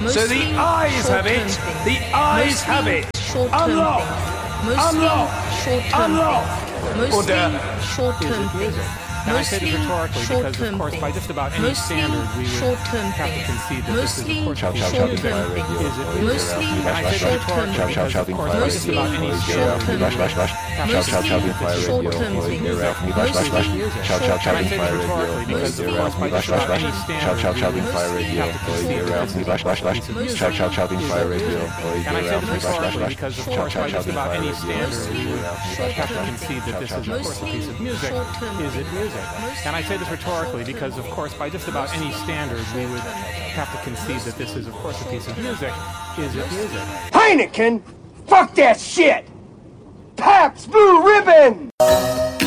So the eyes have it. The eyes have it. Unlock. Unlock. Unlock. Mostly short-term things. And I say this rhetorically because, of course, by just about any standard, we would have to concede that this is, of course, short-term things. Mostly short-term things. And I say this rhetorically because, of course, by just about any standard, we would have to concede that this is, of course, a piece of music. And I say this rhetorically because, of course, by just about any standard, we would have to concede that this is, of course, a piece of music. And I say this rhetorically because, of course, by just about any standard, we would have to concede that this is, of course, a piece of music. Is it music? And I say this rhetorically because, of course, by just about any standard, we would have to concede that this is, of course, a piece of music. Is it music? Heineken! Fuck that shit! Pabst Blue Ribbon!